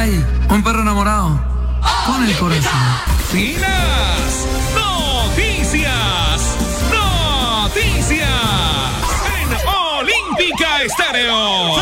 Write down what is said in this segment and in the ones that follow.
calle, un perro enamorado con el corazón. Y las noticias en Olímpica Estéreo.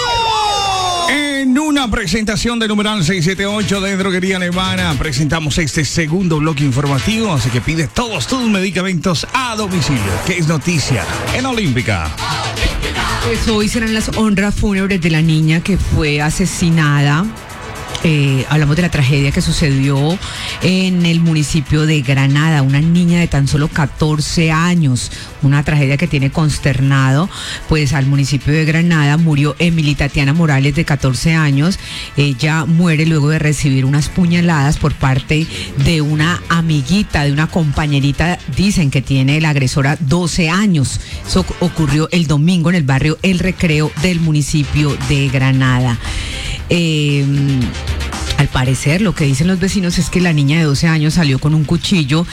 En una presentación de numeral 678 de Droguería Alemana, presentamos este segundo bloque informativo, así que pide todos tus medicamentos a domicilio, que es noticia en Olímpica. Pues hoy serán las honras fúnebres de la niña que fue asesinada. Hablamos de la tragedia que sucedió en el municipio de Granada, una niña de tan solo 14 años, una tragedia que tiene consternado pues al municipio de Granada. Murió Emily Tatiana Morales, de 14 años. Ella muere luego de recibir unas puñaladas por parte de una amiguita, de una compañerita. Dicen que tiene la agresora 12 años. Eso ocurrió el domingo en el barrio El Recreo del municipio de Granada. Al parecer, lo que dicen los vecinos es que la niña de 12 años salió con un cuchillo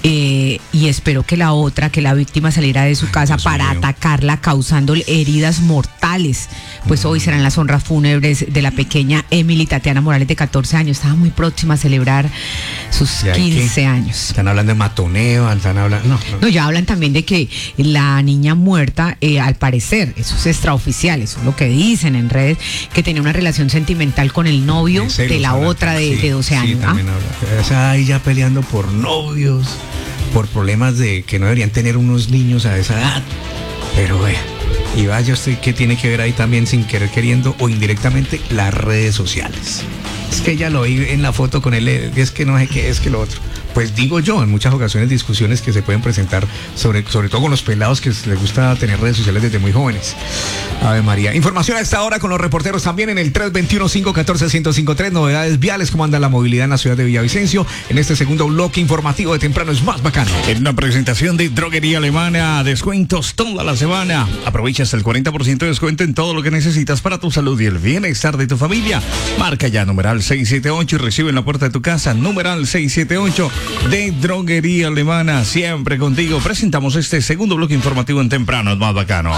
y esperó que la víctima saliera de su casa para atacarla, causándole heridas mortales. Pues hoy serán las honras fúnebres de la pequeña Emily Tatiana Morales, de 14 años. Estaba muy próxima a celebrar sus 15 años. Están hablando de matoneo, están hablando... No, ya hablan también de que la niña muerta, al parecer, eso es extraoficial, eso es lo que dicen en redes, que tenía una relación sentimental con el novio de la otra de 12 años. Sí, también habla. O sea, ahí ya peleando por novios, por problemas de que no deberían tener unos niños a esa edad. Pero y vaya usted, que tiene que ver ahí también, sin querer queriendo o indirectamente, las redes sociales. Es que ella lo vi en la foto con él, es que no sé qué, es que lo otro. Pues digo yo, en muchas ocasiones discusiones que se pueden presentar, sobre todo con los pelados que les gusta tener redes sociales desde muy jóvenes. Ave María. Información a esta hora con los reporteros también en el 321-514-1053. Novedades viales, cómo anda la movilidad en la ciudad de Villavicencio. En este segundo bloque informativo de temprano es más bacano. En una presentación de Droguería Alemana, descuentos toda la semana. Aprovecha hasta el 40% de descuento en todo lo que necesitas para tu salud y el bienestar de tu familia. Marca ya numeral 678 y recibe en la puerta de tu casa numeral 678 de Droguería Alemana. Siempre contigo. Presentamos este segundo bloque informativo en temprano es más bacano.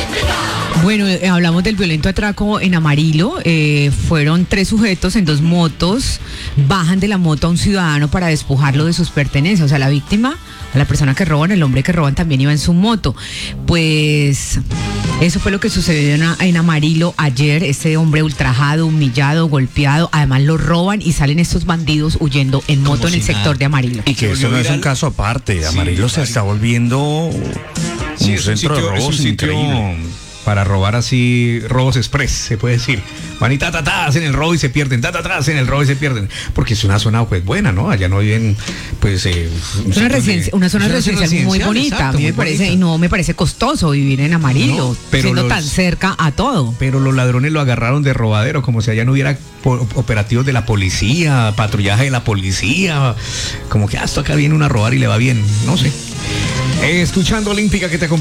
Bueno, hablamos del violento atraco en Amarillo. Fueron 3 sujetos en 2 motos, bajan de la moto a un ciudadano para despojarlo de sus pertenencias. O sea, la víctima, a la persona que roban, el hombre que roban también iba en su moto. Pues eso fue lo que sucedió en Amarillo ayer. Este hombre ultrajado, humillado, golpeado, además lo roban y salen estos bandidos huyendo en moto en el sector de Amarillo. Y que eso no es un caso aparte. Amarillo se está volviendo un centro de robos increíble. Para robar así, robos express, se puede decir. Van y hacen el robo y se pierden, hacen el robo y se pierden. Porque es una zona pues buena, ¿no? Allá no viven, pues... una zona residencial muy bonita, exacto, a mí me parece, bonita. Y no me parece costoso vivir en Amarillo, siendo tan cerca a todo. Pero los ladrones lo agarraron de robadero, como si allá no hubiera operativos de la policía, patrullaje de la policía. Como que esto acá viene uno a robar y le va bien, no sé. Escuchando Olímpica, que te acompaña.